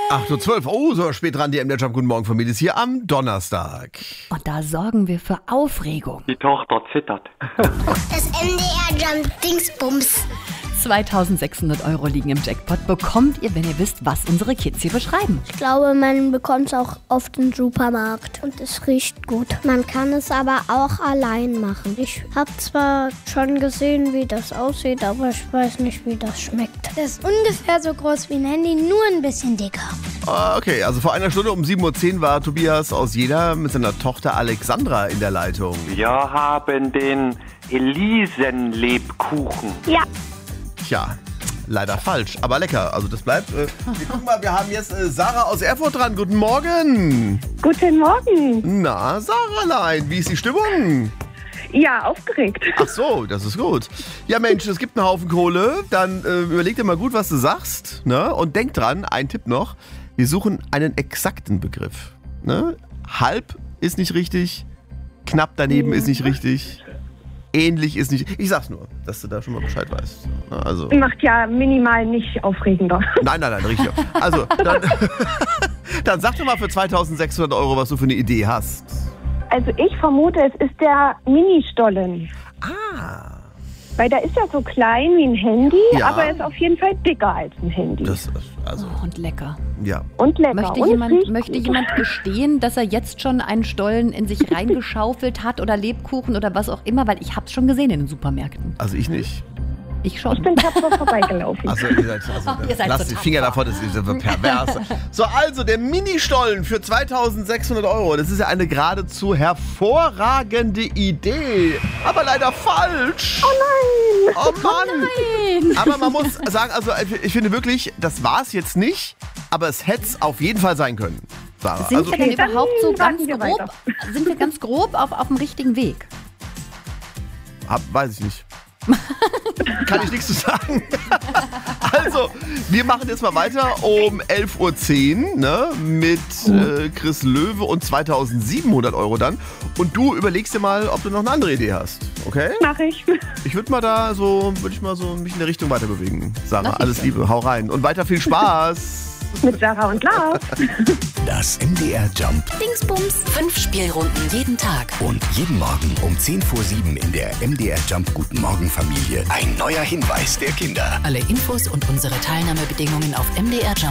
8:12 Uhr. Oh, so spät dran. Die MDR Jump Guten Morgen Familie ist hier am Donnerstag. Und da sorgen wir für Aufregung. Die Tochter zittert. Das MDR Jump Dingsbums. 2.600 € liegen im Jackpot. Bekommt ihr, wenn ihr wisst, was unsere Kids hier beschreiben. Ich glaube, man bekommt es auch oft im Supermarkt und es riecht gut. Man kann es aber auch allein machen. Ich habe zwar schon gesehen, wie das aussieht, aber ich weiß nicht, wie das schmeckt. Das ist ungefähr so groß wie ein Handy, nur ein bisschen dicker. Okay, also vor einer Stunde um 7:10 Uhr war Tobias aus Jena mit seiner Tochter Alexandra in der Leitung. Wir haben den Elisenlebkuchen. Ja. Tja, leider falsch, aber lecker. Also das bleibt. Wir gucken mal, wir haben jetzt Sarah aus Erfurt dran. Guten Morgen. Guten Morgen. Na, Sarahlein, wie ist die Stimmung? Ja, aufgeregt. Ach so, das ist gut. Ja Mensch, es gibt einen Haufen Kohle. Dann überleg dir mal gut, was du sagst. Ne? Und denk dran, ein Tipp noch. Wir suchen einen exakten Begriff. Ne? Halb ist nicht richtig, knapp daneben ist nicht richtig. Ähnlich ist nicht. Ich sag's nur, dass du da schon mal Bescheid weißt. Also. Macht ja minimal nicht aufregender. Nein, richtig. Also, dann sag doch mal für 2.600 €, was du für eine Idee hast. Also ich vermute, es ist der Mini-Stollen. Ah. Weil der ist ja so klein wie ein Handy, Ja. aber er ist auf jeden Fall dicker als ein Handy. Das ist, also, Und lecker. ja. Und lecker. Möchte und jemand riecht gestehen, dass er jetzt schon einen Stollen in sich reingeschaufelt hat oder Lebkuchen oder was auch immer? Weil ich hab's schon gesehen in den Supermärkten. Also ich nicht. Ich schon. Ich bin tapfer vorbeigelaufen. Also ihr seid lasst die total Finger davon, das ist pervers. So, also der Mini-Stollen für 2.600 €. Das ist ja eine geradezu hervorragende Idee. Aber leider falsch. Oh nein! Oh Mann. Nein. Aber man muss sagen, also ich finde wirklich, das war es jetzt nicht, aber es hätte es auf jeden Fall sein können. Sarah. Sind Also, wir denn dann überhaupt so ganz warten wir grob? weiter. Sind wir ganz grob auf dem richtigen Weg? weiß ich nicht. Kann ich nichts zu sagen. Also, wir machen jetzt mal weiter um 11:10 Uhr ne, mit Chris Löwe und 2.700 € dann. Und du überlegst dir mal, ob du noch eine andere Idee hast. Okay? Mach ich. Ich würde mal mich in der Richtung weiter bewegen. Sarah, Mach ich alles schon. Liebe, hau rein. Und weiter viel Spaß. Mit Sarah und Lars. Das MDR Jump Dingsbums. 5 Spielrunden jeden Tag. und jeden Morgen um 7:10 in der MDR Jump Guten Morgen Familie ein neuer Hinweis der Kinder. Alle Infos und unsere Teilnahmebedingungen auf mdrjump.de.